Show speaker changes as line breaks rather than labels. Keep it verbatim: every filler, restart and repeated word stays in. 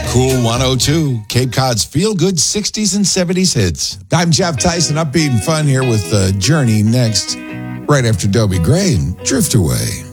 Cool one oh two, Cape Cod's feel-good sixties and seventies hits. I'm Jeff Tyson, upbeat and fun here with uh, Journey next, right after Dobie Gray and Drift Away.